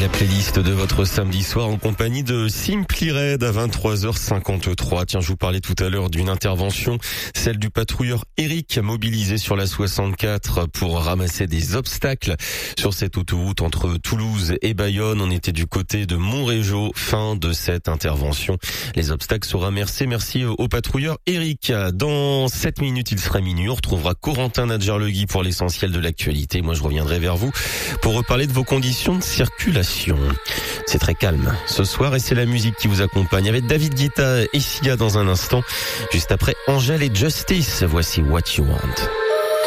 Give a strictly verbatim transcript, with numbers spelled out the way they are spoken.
La playlist de votre samedi soir en compagnie de Simply Red à vingt-trois heures cinquante-trois. Tiens, je vous parlais tout à l'heure d'une intervention, celle du patrouilleur Eric mobilisé sur la soixante-quatre pour ramasser des obstacles sur cette autoroute entre Toulouse et Bayonne. On était du côté de Montrégeau. Fin de cette intervention. Les obstacles sont ramassés. Merci au patrouilleur Eric. Dans sept minutes, il sera minuit. On retrouvera Corentin Nadjar-Legui pour l'essentiel de l'actualité. Moi, je reviendrai vers vous pour reparler de vos conditions de circulation. C'est très calme ce soir et c'est la musique qui vous accompagne avec David Guetta et Sia dans un instant. Juste après Angèle et Justice, voici What You Want.